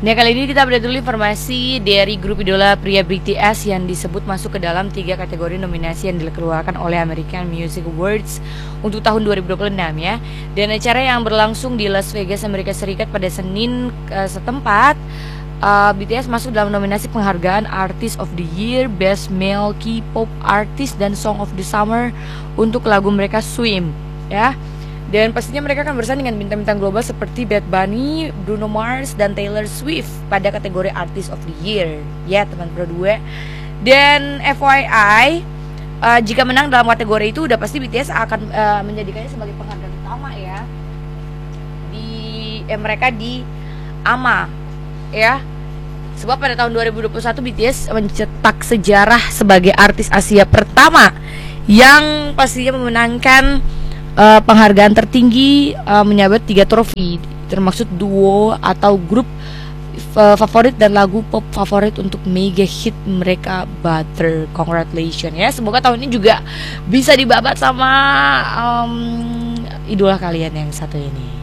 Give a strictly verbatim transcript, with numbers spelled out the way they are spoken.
Nah, kali ini kita update dulu informasi dari grup idola pria B T S yang disebut masuk ke dalam tiga kategori nominasi yang dikeluarkan oleh American Music Awards untuk tahun dua ribu dua puluh enam ya. Dan acara yang berlangsung di Las Vegas, Amerika Serikat pada Senin uh, setempat, uh, B T S masuk dalam nominasi penghargaan Artist of the Year, Best Male K-pop Artist, dan Song of the Summer untuk lagu mereka Swim ya. Dan pastinya mereka akan bersaing dengan bintang-bintang global seperti Bad Bunny, Bruno Mars, dan Taylor Swift pada kategori Artist of the Year ya teman pro dua. Dan F Y I, uh, jika menang dalam kategori itu udah pasti B T S akan uh, menjadikannya sebagai penghargaan utama ya di eh, mereka di A M A ya. Sebab pada tahun dua ribu dua puluh satu B T S mencetak sejarah sebagai artis Asia pertama yang pastinya memenangkan Uh, penghargaan tertinggi, uh, menyabet tiga trofi, termasuk duo atau grup uh, favorit dan lagu pop favorit untuk mega hit mereka Butter. Congratulations ya, semoga tahun ini juga bisa dibabat sama um, idola kalian yang satu ini.